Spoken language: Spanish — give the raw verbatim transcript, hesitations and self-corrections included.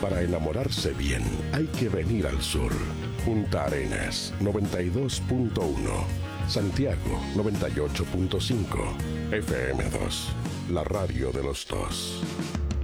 Para enamorarse bien, hay que venir al sur. Punta Arenas, noventa y dos punto uno. Santiago, noventa y ocho punto cinco. F M dos, la radio de los dos.